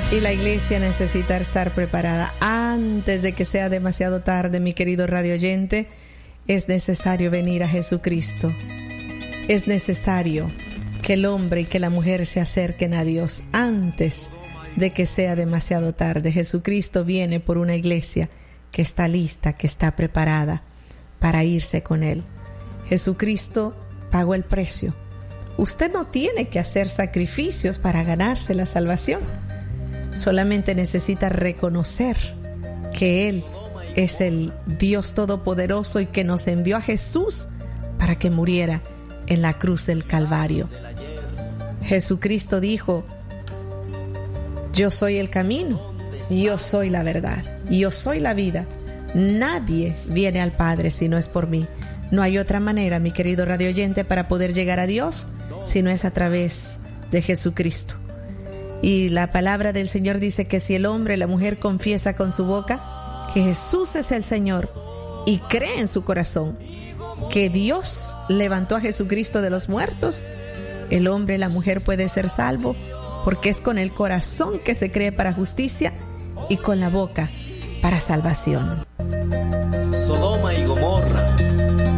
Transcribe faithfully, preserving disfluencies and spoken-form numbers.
Y la iglesia necesita estar preparada antes de que sea demasiado tarde, mi querido radio oyente. Es necesario venir a Jesucristo. Es necesario que el hombre y que la mujer se acerquen a Dios antes de que sea demasiado tarde. Jesucristo viene por una iglesia que está lista, que está preparada para irse con Él. Jesucristo pagó el precio. Usted no tiene que hacer sacrificios para ganarse la salvación. Solamente necesita reconocer que Él es el Dios Todopoderoso y que nos envió a Jesús para que muriera en la cruz del Calvario. Jesucristo dijo: yo soy el camino, yo soy la verdad, yo soy la vida. Nadie viene al Padre si no es por mí. No hay otra manera, mi querido radio oyente, para poder llegar a Dios si no es a través de Jesucristo. Y la palabra del Señor dice que si el hombre y la mujer confiesa con su boca que Jesús es el Señor y cree en su corazón que Dios levantó a Jesucristo de los muertos, el hombre y la mujer puede ser salvo, porque es con el corazón que se cree para justicia y con la boca para salvación. Sodoma y Gomorra